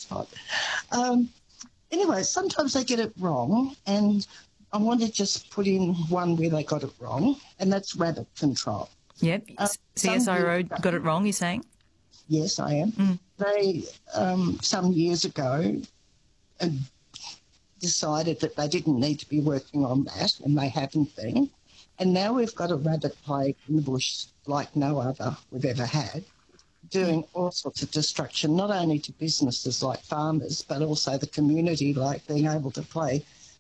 hot. Anyway, sometimes they get it wrong, and I want to just put in one where they got it wrong, and that's rabbit control. Yep. CSIRO got it wrong, you're saying? Yes, I am. They, some years ago, decided that they didn't need to be working on that, and they haven't been. And now we've got a rabbit plague in the bush like no other we've ever had, doing all sorts of destruction, not only to businesses like farmers, but also the community, like being able to play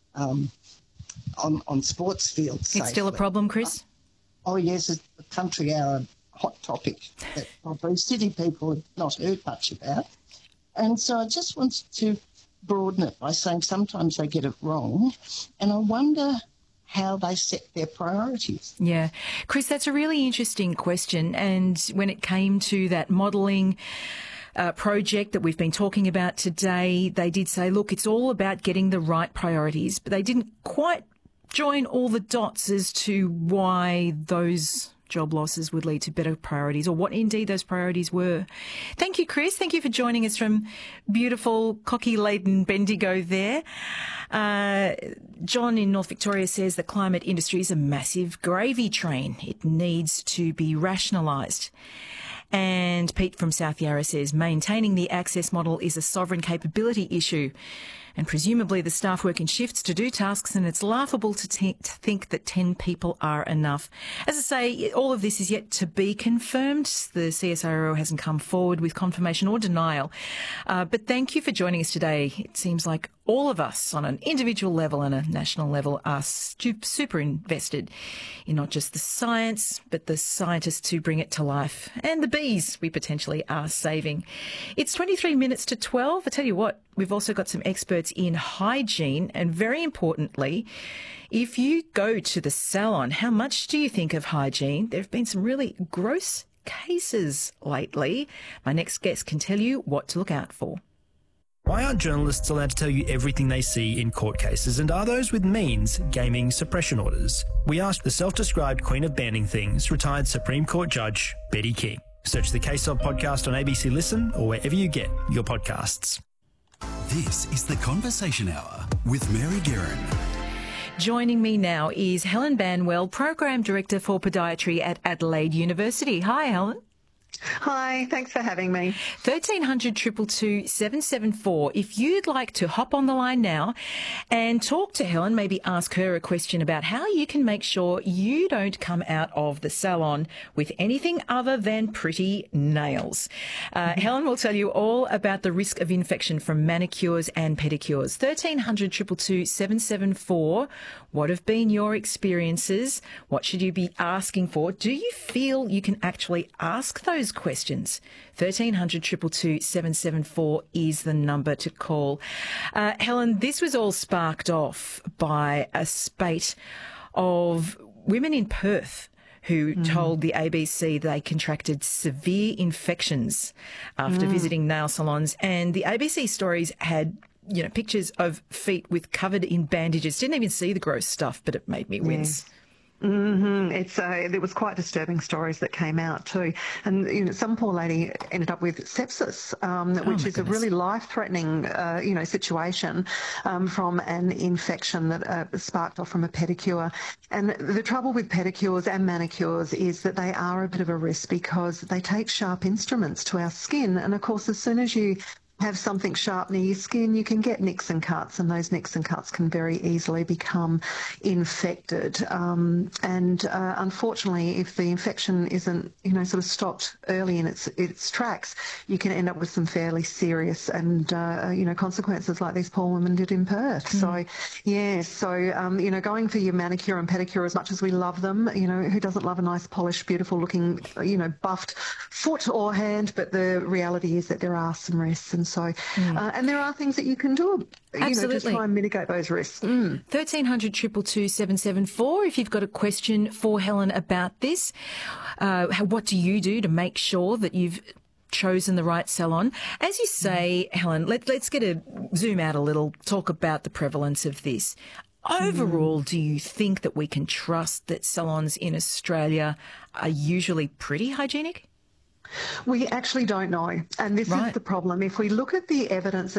on sports fields safely. It's still a problem, Chris? Oh, yes, it's a country hour hot topic that probably city people have not heard much about. And so I just wanted to broaden it by saying sometimes they get it wrong, and I wonder how they set their priorities. Yeah. Chris, that's a really interesting question. And when it came to that modelling project that we've been talking about today, they did say, look, it's all about getting the right priorities, but they didn't quite join all the dots as to why those job losses would lead to better priorities, or what indeed those priorities were. Thank you, Chris. Thank you for joining us from beautiful Cocky-laden Bendigo there. John in North Victoria says the climate industry is a massive gravy train. It needs to be rationalised. And Pete from South Yarra says maintaining the access model is a sovereign capability issue. And presumably the staff work in shifts to do tasks, and it's laughable to think that 10 people are enough. As I say, all of this is yet to be confirmed. The CSIRO hasn't come forward with confirmation or denial. But thank you for joining us today. It seems like all of us on an individual level and a national level are super invested in not just the science, but the scientists who bring it to life, and the bees we potentially are saving. It's 23 minutes to 12. I tell you what, we've also got some experts in hygiene, and very importantly, if you go to the salon, how much do you think of hygiene? There have been some really gross cases lately. My next guest can tell you what to look out for. Why aren't journalists allowed to tell you everything they see in court cases, and are those with means gaming suppression orders? We asked the self-described queen of banning things, retired Supreme Court Judge Betty King. Search the Case Of podcast on ABC Listen or wherever you get your podcasts. This is The Conversation Hour with Mary Guerin. Joining me now is Helen Banwell, Program Director for Podiatry at Adelaide University. Hi, Helen. Hi, thanks for having me. 1300 222 774. If you'd like to hop on the line now and talk to Helen, maybe ask her a question about how you can make sure you don't come out of the salon with anything other than pretty nails. Helen will tell you all about the risk of infection from manicures and pedicures. 1300 222 774. What have been your experiences? What should you be asking for? Do you feel you can actually ask those questions? 1300 222 774 is the number to call. Helen, this was all sparked off by a spate of women in Perth who told the ABC they contracted severe infections after visiting nail salons. And the ABC stories had pictures of feet covered in bandages. Didn't even see the gross stuff, but it made me wince. There was quite disturbing stories that came out too, and some poor lady ended up with sepsis, which is a really life-threatening, situation from an infection that sparked off from a pedicure. And the trouble with pedicures and manicures is that they are a bit of a risk because they take sharp instruments to our skin, and of course, as soon as you have something sharp near your skin, you can get nicks and cuts, and those nicks and cuts can very easily become infected. Unfortunately, if the infection isn't, sort of stopped early in its tracks, you can end up with some fairly serious and, consequences like these poor women did in Perth. So going for your manicure and pedicure, as much as we love them, who doesn't love a nice, polished, beautiful looking, buffed foot or hand? But the reality is that there are some risks. And so, and there are things that you can do, to try and mitigate those risks. 1300 222 774. If you've got a question for Helen about this, what do you do to make sure that you've chosen the right salon? As you say, Helen, let's zoom out a little, talk about the prevalence of this. Overall, do you think that we can trust that salons in Australia are usually pretty hygienic? We actually don't know, and this is the problem. If we look at the evidence